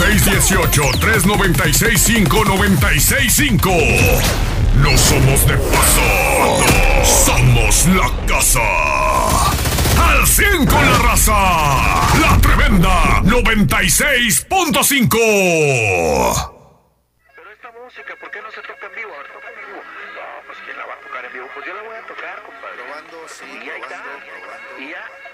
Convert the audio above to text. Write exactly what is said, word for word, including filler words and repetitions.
seis uno ocho, tres nueve seis, cinco nueve seis cinco. No somos de paso. Somos la casa. Al cien con la raza. La tremenda noventa y seis punto cinco. Pero esta música, ¿por qué no se toca en vivo? A ver, toca en vivo. No, pues ¿quién la va a tocar en vivo? Pues yo la voy a tocar, compadre. Probando, sí, Y ahí está. probando, probando. Y ya.